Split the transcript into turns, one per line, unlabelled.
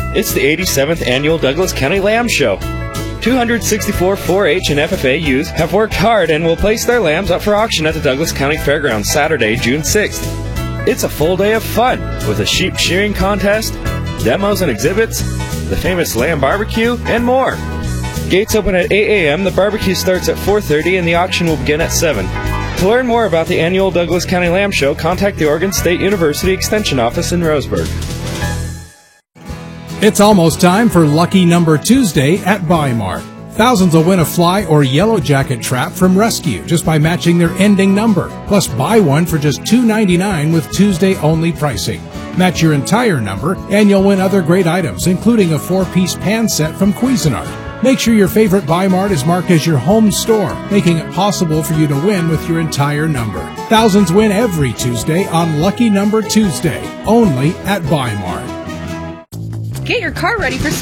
It's the 87th Annual Douglas County Lamb Show. 264 4-H and FFA youth have worked hard and will place their lambs up for auction at the Douglas County Fairgrounds Saturday, June 6th. It's a full day of fun with a sheep shearing contest, demos and exhibits, the famous lamb barbecue, and more. Gates open at 8 a.m., the barbecue starts at 4:30, and the auction will begin at 7. To learn more about the annual Douglas County Lamb Show, contact the Oregon State University Extension Office in Roseburg.
It's almost time for Lucky Number Tuesday at Bi-Mart. Thousands will win a fly or yellow jacket trap from Rescue just by matching their ending number. Plus, buy one for just $2.99 with Tuesday-only pricing. Match your entire number, and you'll win other great items, including a 4-piece pan set from Cuisinart. Make sure your favorite Bi-Mart is marked as your home store, making it possible for you to win with your entire number. Thousands win every Tuesday on Lucky Number Tuesday, only at Bi-Mart.
Get your car ready for